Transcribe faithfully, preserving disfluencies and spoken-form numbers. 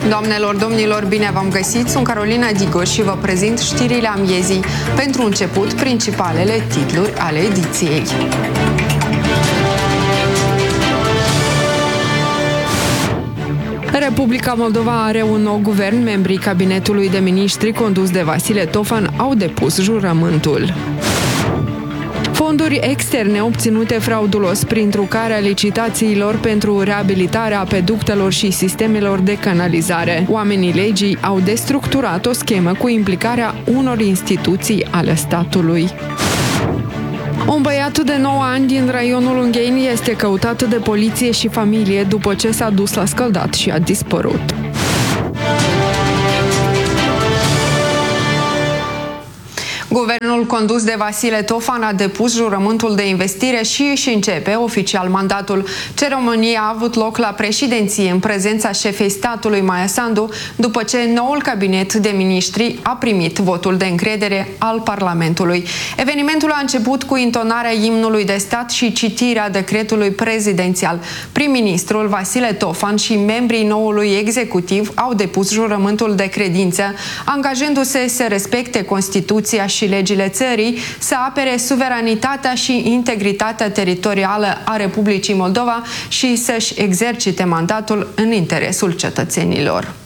Doamnelor, domnilor, bine v-am găsit! Sunt Carolina Digo și vă prezint știrile amiezii. Pentru început, principalele titluri ale ediției. Republica Moldova are un nou guvern. Membrii cabinetului de miniștri condus de Vasile Tofan au depus jurământul. Fonduri externe obținute fraudulos prin trucarea licitațiilor pentru reabilitarea peductelor și sistemelor de canalizare. Oamenii legii au destructurat o schemă cu implicarea unor instituții ale statului. Un băiat de nouă ani din raionul Ungheni este căutat de poliție și familie după ce s-a dus la scăldat și a dispărut. Guvernul condus de Vasile Tofan a depus jurământul de investire și își începe oficial mandatul. Ceremonia a avut loc la președinție în prezența șefei statului Maia Sandu, după ce noul cabinet de miniștri a primit votul de încredere al Parlamentului. Evenimentul a început cu intonarea imnului de stat și citirea decretului prezidențial. Prim-ministrul Vasile Tofan și membrii noului executiv au depus jurământul de credință, angajându-se să respecte Constituția și și legile țării, să apere suveranitatea și integritatea teritorială a Republicii Moldova și să-și exercite mandatul în interesul cetățenilor.